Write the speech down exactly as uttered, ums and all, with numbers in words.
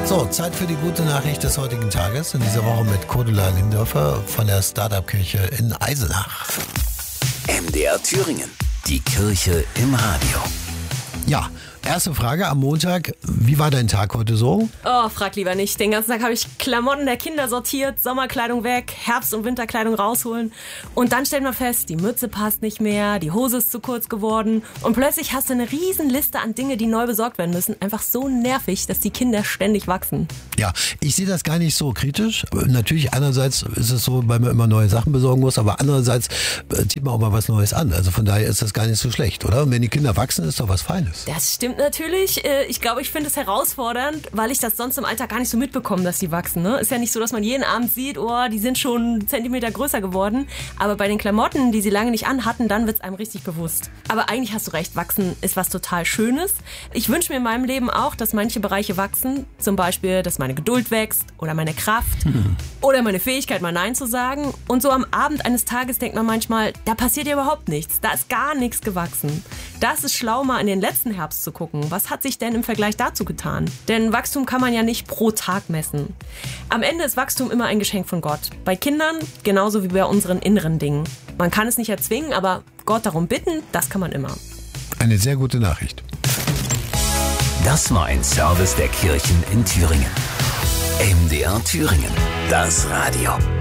So, Zeit für die gute Nachricht des heutigen Tages. In dieser Woche mit Cordula Lindorfer von der Start-up-Kirche in Eisenach. M D R Thüringen, die Kirche im Radio. Ja, erste Frage am Montag. Wie war dein Tag heute so? Oh, frag lieber nicht. Den ganzen Tag habe ich Klamotten der Kinder sortiert, Sommerkleidung weg, Herbst- und Winterkleidung rausholen. Und dann stellt man fest, die Mütze passt nicht mehr, die Hose ist zu kurz geworden. Und plötzlich hast du eine riesen Liste an Dingen, die neu besorgt werden müssen. Einfach so nervig, dass die Kinder ständig wachsen. Ja, ich sehe das gar nicht so kritisch. Natürlich, einerseits ist es so, weil man immer neue Sachen besorgen muss, aber andererseits zieht man auch mal was Neues an. Also von daher ist das gar nicht so schlecht, oder? Und wenn die Kinder wachsen, ist doch was Feines. Das stimmt natürlich. Ich glaube, ich finde es herausfordernd, weil ich das sonst im Alltag gar nicht so mitbekomme, dass sie wachsen. Ne? Ist ja nicht so, dass man jeden Abend sieht, oh, die sind schon einen Zentimeter größer geworden. Aber bei den Klamotten, die sie lange nicht anhatten, dann wird es einem richtig bewusst. Aber eigentlich hast du recht, wachsen ist was total Schönes. Ich wünsche mir in meinem Leben auch, dass manche Bereiche wachsen. Zum Beispiel, dass meine Geduld wächst oder meine Kraft hm. oder meine Fähigkeit, mal Nein zu sagen. Und so am Abend eines Tages denkt man manchmal, da passiert ja überhaupt nichts. Da ist gar nichts gewachsen. Das ist schlau, mal in den letzten Herbst zu gucken. Was hat sich denn im Vergleich dazu getan? Denn Wachstum kann man ja nicht pro Tag messen. Am Ende ist Wachstum immer ein Geschenk von Gott. Bei Kindern genauso wie bei unseren inneren Dingen. Man kann es nicht erzwingen, aber Gott darum bitten, das kann man immer. Eine sehr gute Nachricht. Das war ein Service der Kirchen in Thüringen. M D R Thüringen, das Radio.